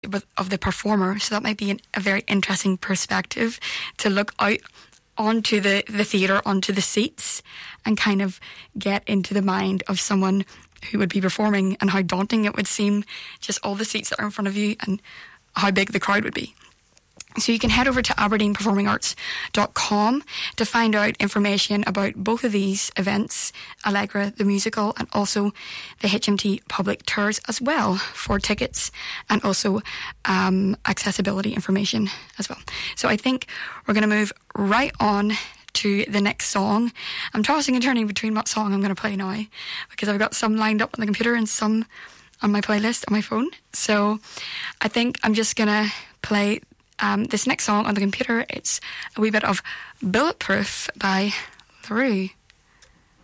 of the performer. So that might be a very interesting perspective to look out onto the theatre, onto the seats, and kind of get into the mind of someone who would be performing and how daunting it would seem, just all the seats that are in front of you and how big the crowd would be. So you can head over to aberdeenperformingarts.com to find out information about both of these events, Allegra the musical and also the HMT public tours as well, for tickets and also accessibility information as well. So I think we're going to move right on to the next song. I'm tossing and turning between what song I'm going to play now, because I've got some lined up on the computer and some on my playlist on my phone. So I think I'm just going to play this next song on the computer. It's a wee bit of Bulletproof by LaRue.